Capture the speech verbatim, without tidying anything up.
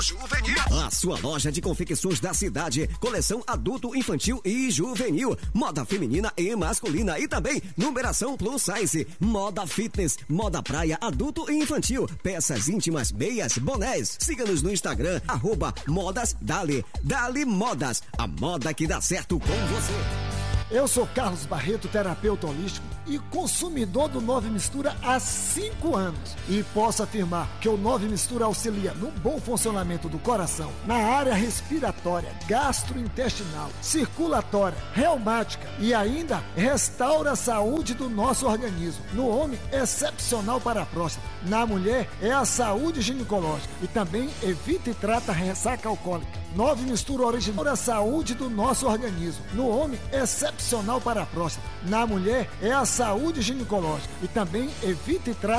Juvenil. A sua loja de confecções da cidade, coleção adulto, infantil e juvenil, moda feminina e masculina e também numeração plus size, moda fitness, moda praia, adulto e infantil, peças íntimas, meias, bonés. Siga-nos no Instagram, arroba Modas Dali. Dali Modas, a moda que dá certo com você. Eu sou Carlos Barreto, terapeuta holístico e consumidor do Nove Mistura há cinco anos. E posso afirmar que o Nove Mistura auxilia no bom funcionamento do coração, na área respiratória, gastrointestinal, circulatória, reumática e ainda restaura a saúde do nosso organismo. No homem, excepcional para a próstata. Na mulher, é a saúde ginecológica e também evita e trata a ressaca alcoólica. Nove Mistura original a saúde do nosso organismo. No homem, excepcional para a próstata. Na mulher, é a saúde ginecológica e também evita e trata